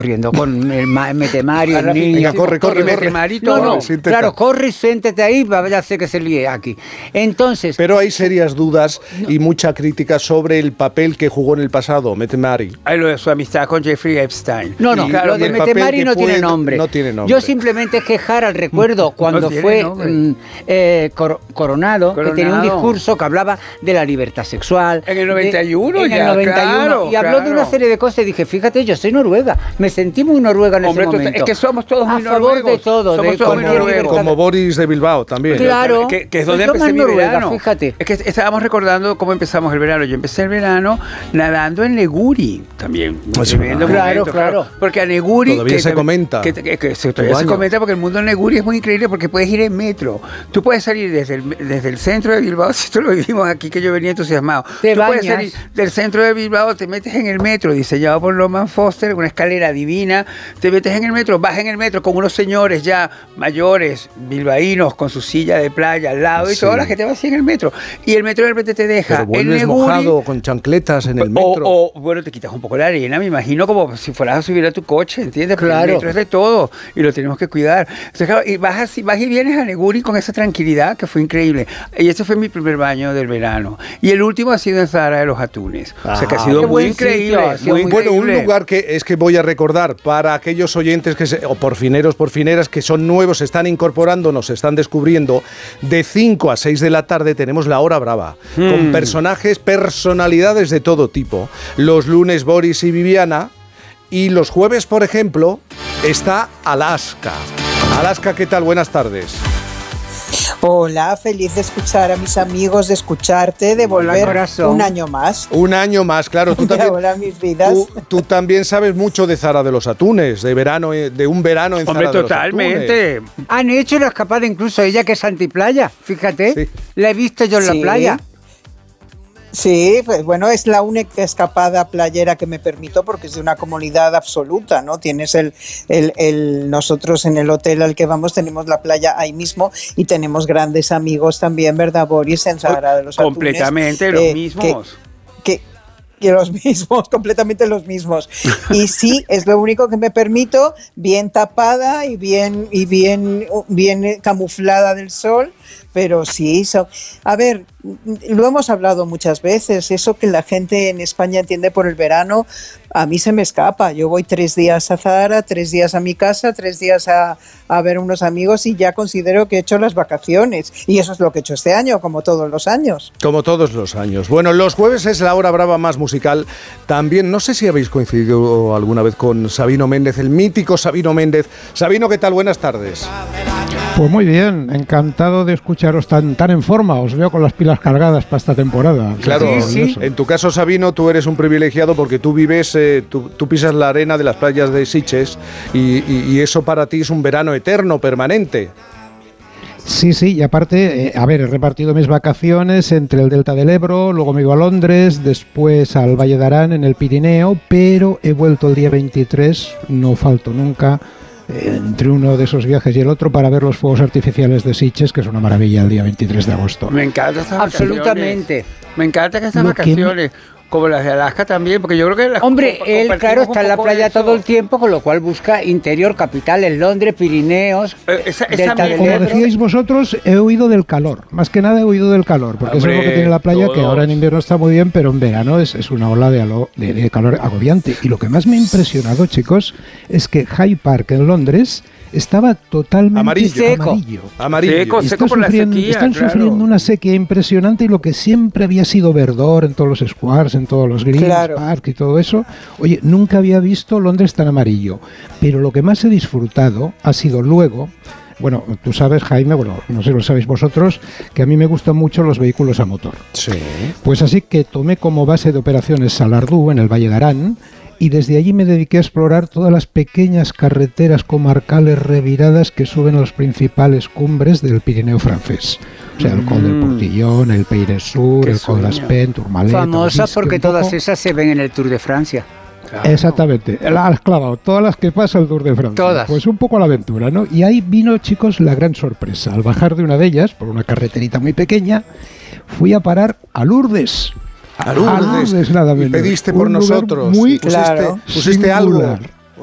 corriendo con el Metemario, el niño. Venga, corre. No, claro, corre y siéntate ahí, ya sé que se líe aquí. Entonces... Pero hay serias dudas y mucha crítica sobre el papel que jugó en el pasado, Metemari. Lo de su amistad con Jeffrey Epstein. No, lo de Metemari no tiene nombre. No tiene nombre. Yo simplemente quejar al recuerdo cuando fue coronado, que tenía un discurso que hablaba de la libertad sexual. En el 91 en el 91. Y habló de una serie de cosas y dije, fíjate, yo soy noruega. Me sentí muy noruega en ese momento. Es que somos todos muy noruegos. A favor de todo. Somos todos muy noruegos. Como Boris de Bilbao también. Claro. Que es donde empecé mi verano. Fíjate. Es que estábamos recordando cómo empezamos el verano. Yo empecé el verano nadando en Neguri también. Claro. Porque a Neguri... Todavía se comenta. Todavía se comenta porque el mundo de Neguri es muy increíble porque puedes ir en metro. Tú puedes salir desde el centro de Bilbao, si esto lo vivimos aquí, que yo venía entusiasmado. Tú puedes salir del centro de Bilbao, te metes en el metro, diseñado por Norman Foster, una escalera divina, te metes en el metro, vas en el metro con unos señores ya mayores, bilbaínos, con su silla de playa al lado y toda la gente va así en el metro. Y el metro de repente te deja. Pero vuelves mojado con chancletas en el metro. Bueno, te quitas un poco la arena, me imagino, como si fueras a subir a tu coche, ¿entiendes? Claro. Porque el metro es de todo y lo tenemos que cuidar. Entonces, claro, y vas y vienes a Neguri con esa tranquilidad que fue increíble. Y ese fue mi primer baño del verano. Y el último ha sido en Zahara de los Atunes. O sea que ha sido muy increíble. Bueno, un lugar que es que voy a recordar para aquellos oyentes o porfineras que son nuevos, se están incorporando, nos están descubriendo. De 5 a 6 de la tarde tenemos la Hora Brava, con personalidades de todo tipo. Los lunes Boris y Viviana, y los jueves, por ejemplo, está Alaska. Alaska, ¿qué tal? Buenas tardes. Hola, feliz de escuchar a mis amigos, de escucharte, de volver un año más. Un año más, claro. Tú también, hola, mis vidas. Tú también sabes mucho de Zahara de los Atunes, de un verano en Zahara de los Atunes. Totalmente. Han hecho la escapada incluso ella, que es antiplaya, fíjate. Sí. La he visto yo en la playa. Sí, pues bueno, es la única escapada playera que me permito porque es de una comunidad absoluta, ¿no? Tienes nosotros en el hotel al que vamos tenemos la playa ahí mismo y tenemos grandes amigos también, ¿verdad, Boris? En Zahara de los Atunes. Completamente los mismos. Que los mismos, completamente los mismos. Y sí, es lo único que me permito, bien tapada y bien camuflada del sol, pero sí, a ver, lo hemos hablado muchas veces, eso que la gente en España entiende por el verano, a mí se me escapa. Yo voy 3 días a Zahara, 3 días a mi casa, 3 días a ver unos amigos y ya considero que he hecho las vacaciones. Y eso es lo que he hecho este año, como todos los años. Como todos los años. Bueno, los jueves es la Hora Brava más musical. También, no sé si habéis coincidido alguna vez con Sabino Méndez, el mítico Sabino Méndez. Sabino, ¿qué tal? Buenas tardes. Pues muy bien, encantado de escucharos tan en forma. Os veo con las pilas cargadas para esta temporada. Claro, sí. En tu caso, Sabino, tú eres un privilegiado porque tú vives, tú pisas la arena de las playas de Sitges y eso para ti es un verano eterno, permanente. Sí, y aparte, he repartido mis vacaciones entre el Delta del Ebro, luego me iba a Londres, después al Valle de Arán en el Pirineo, pero he vuelto el día 23, no falto nunca, entre uno de esos viajes y el otro para ver los fuegos artificiales de Sitges, que es una maravilla el día 23 de agosto. Me encanta estas vacaciones. Absolutamente. Me encanta que estas vacaciones, como las de Alaska también, porque yo creo que... Hombre, él, claro, está en la playa todo el tiempo, con lo cual busca interior, capitales, Londres, Pirineos, Delta del Ebro. Como decíais vosotros, he huido del calor. Más que nada he huido del calor, porque eso es lo que tiene la playa, que ahora en invierno está muy bien, pero en verano es una ola de calor agobiante. Y lo que más me ha impresionado, chicos, es que Hyde Park en Londres estaba totalmente amarillo. Seco por la sequía, están sufriendo una sequía impresionante y lo que siempre había sido verdor en todos los squares, en todos los greens, park y todo eso. Oye, nunca había visto Londres tan amarillo. Pero lo que más he disfrutado ha sido luego... Bueno, tú sabes, Jaime, no sé si lo sabéis vosotros, que a mí me gustan mucho los vehículos a motor. Sí. Pues así que tomé como base de operaciones Salardú, en el Valle de Arán, y desde allí me dediqué a explorar todas las pequeñas carreteras comarcales reviradas que suben a las principales cumbres del Pirineo francés. O sea, el Col del Portillón, el Peires Sur, el Col d'Aspent, Tourmalet... Famosas porque todas esas se ven en el Tour de Francia. Claro. Exactamente, la has clavado, todas las que pasa el Tour de Francia. Todas. Pues un poco a la aventura, ¿no? Y ahí vino, chicos, la gran sorpresa. Al bajar de una de ellas, por una carreterita muy pequeña, fui a parar a Lourdes. A Lourdes, nada menos. Y pediste por nosotros. Muy pusiste algo.